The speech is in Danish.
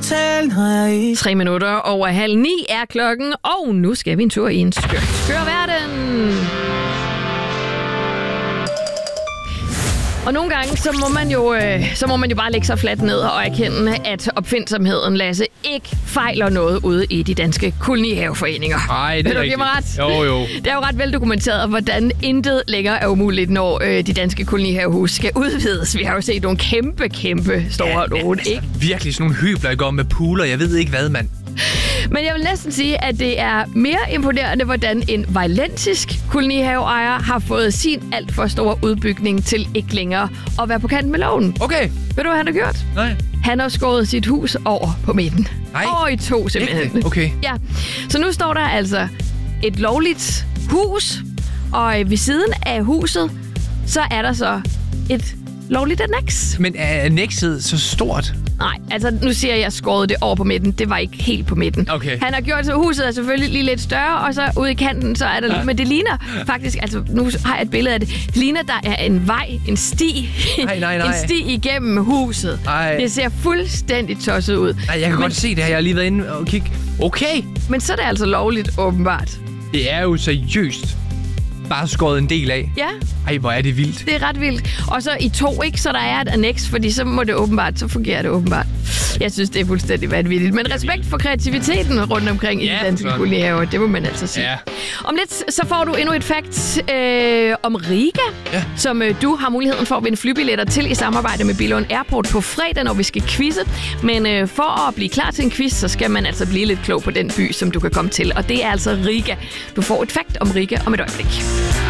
totalt naiv. 3 minutter over 8:30 er klokken, og nu skal vi en tur i en skør verden. Og nogle gange, så må man jo bare lægge sig fladt ned og erkende, at opfindsomheden, Lasse, ikke fejler noget ude i de danske kolonihaveforeninger. Nej, det er rigtigt. Vil du give mig ret? Jo. Det er jo ret veldokumenteret, hvordan intet længere er umuligt, når de danske kolonihavehus skal udvides. Vi har jo set nogle kæmpe store nogle, ikke? Virkelig sådan nogle hybler, jeg går med pooler. Jeg ved ikke hvad, mand. Men jeg vil næsten sige, at det er mere imponerende, hvordan en vejlensisk kolonihaveejer har fået sin alt for store udbygning til ikke længere at være på kant med loven. Okay. Ved du, hvad han har gjort? Nej. Han har skåret sit hus over på midten. Nej. Over i to, simpelthen. Okay. Ja. Så nu står der altså et lovligt hus, og ved siden af huset, så er der så et lovligt anneks. Men er annekset så stort? Nej, altså nu siger jeg skåret det over på midten. Det var ikke helt på midten. Okay. Han har gjort så huset er selvfølgelig lige lidt større, og så ude i kanten, så er der... Ja. Men det ligner faktisk... Altså, nu har jeg et billede af det. Det ligner, der er en vej, en sti. Nej. En sti igennem huset. Ej. Det ser fuldstændig tosset ud. Nej, jeg kan godt se det her. Jeg har lige været inde og kigge. Okay. Men så er det altså lovligt, åbenbart. Det er jo seriøst bare skåret en del af. Ja. Ej, hvor er det vildt. Det er ret vildt. Og så i 2, ikke? Så der er et anneks, fordi så må det åbenbart, så fungerer det åbenbart. Jeg synes, det er fuldstændig vanvittigt. Men respekt for kreativiteten rundt omkring i de danske kolonihaver, det må man altså sige. Ja. Om lidt, så får du endnu et fact om Riga, som du har muligheden for at vinde flybilletter til i samarbejde med Billund Airport på fredag, når vi skal quizze. Men for at blive klar til en quiz, så skal man altså blive lidt klog på den by, som du kan komme til. Og det er altså Riga. Du får et fact om Riga om et øjeblik.